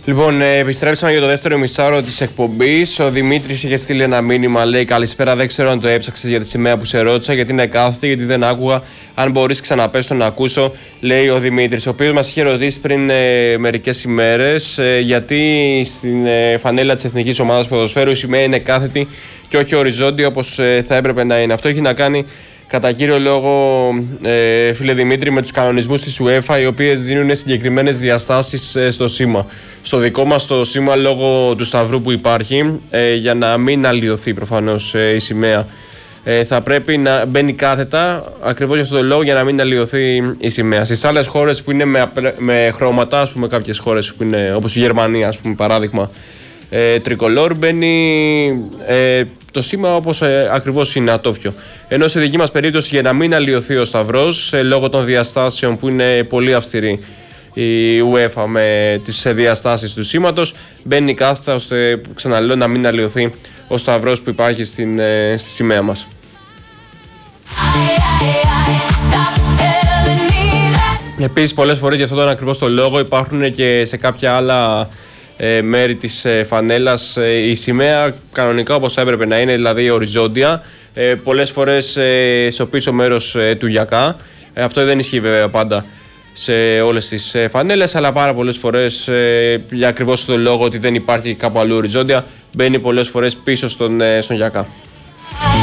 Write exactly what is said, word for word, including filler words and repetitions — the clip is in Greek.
Λοιπόν, ε, επιστρέψαμε για το δεύτερο μισάωρο της εκπομπής. Ο Δημήτρης είχε στείλει ένα μήνυμα, λέει: καλησπέρα, δεν ξέρω αν το έψαξες για τη σημαία που σε ρώτησα, γιατί είναι κάθετη, γιατί δεν άκουγα. Αν μπορείς ξαναπες το να ακούσω, λέει ο Δημήτρης, ο οποίος μας είχε ρωτήσει πριν ε, μερικές ημέρες ε, γιατί στην ε, φανέλα της Εθνικής Ομάδας Ποδοσφαίρου η σημαία είναι κάθετη και όχι οριζόντια όπως ε, θα έπρεπε να είναι. Αυτό έχει να κάνει κατά κύριο λόγο, ε, φίλε Δημήτρη, με τους κανονισμούς της UEFA, οι οποίες δίνουν συγκεκριμένες διαστάσεις ε, στο σήμα. Στο δικό μας το σήμα, λόγω του σταυρού που υπάρχει, ε, για να μην αλλοιωθεί προφανώς ε, η σημαία, ε, θα πρέπει να μπαίνει κάθετα, ακριβώς για αυτόν τον λόγο, για να μην αλλοιωθεί η σημαία. Στις άλλες χώρες που είναι με, με χρώματα, ας πούμε κάποιες χώρες που είναι, όπως η Γερμανία, ας πούμε, παράδειγμα, ε, τρικολόρ, μπαίνει ε, το σήμα όπως ε, ακριβώς είναι, ατόφιο. Ενώ σε δική μας περίπτωση, για να μην αλλοιωθεί ο σταυρός, ε, λόγω των διαστάσεων που είναι πολύ αυστηρή η UEFA με τις διαστάσεις του σήματος, μπαίνει κάθετα ώστε, ξαναλέω, να μην αλλοιωθεί ο σταυρός που υπάρχει στην, ε, στη σημαία μας. Επίσης, πολλές φορές για αυτόν τον ακριβώς το λόγο υπάρχουν και σε κάποια άλλα ε, μέρη της ε, φανέλας ε, η σημαία κανονικά όπως έπρεπε να είναι, δηλαδή οριζόντια, ε, πολλές φορές ε, στο πίσω μέρος ε, του γιακά. Ε, αυτό δεν ισχύει βέβαια πάντα σε όλες τις ε, φανέλες, αλλά πάρα πολλές φορές ε, για ακριβώς τον λόγο ότι δεν υπάρχει κάπου αλλού οριζόντια, μπαίνει πολλές φορές πίσω στον, ε, στον γιακά.